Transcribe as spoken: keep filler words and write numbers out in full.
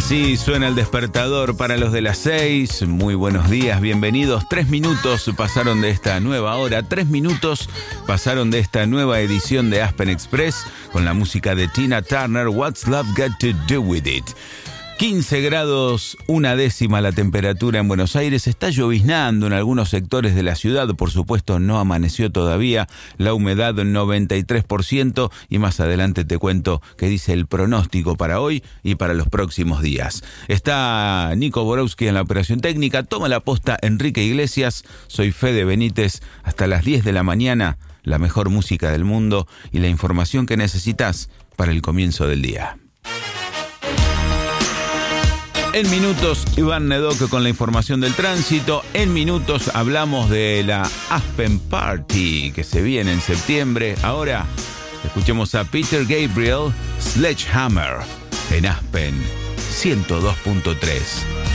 Así suena el despertador para los de las seis. Muy buenos días, bienvenidos. Tres minutos pasaron de esta nueva hora. Tres minutos pasaron de esta nueva edición de Aspen Express con la música de Tina Turner, What's Love Got to Do With It. quince grados, una décima la temperatura en Buenos Aires. Está lloviznando en algunos sectores de la ciudad. Por supuesto, no amaneció todavía. La humedad noventa y tres por ciento. Y más adelante te cuento qué dice el pronóstico para hoy y para los próximos días. Está Nico Borowski en la operación técnica. Toma la posta Enrique Iglesias. Soy Fede Benítez. Hasta las diez de la mañana, la mejor música del mundo y la información que necesitas para el comienzo del día. En minutos, Iván Nedoc con la información del tránsito. En minutos hablamos de la Aspen Party que se viene en septiembre. Ahora, escuchemos a Peter Gabriel, Sledgehammer, en Aspen ciento dos punto tres.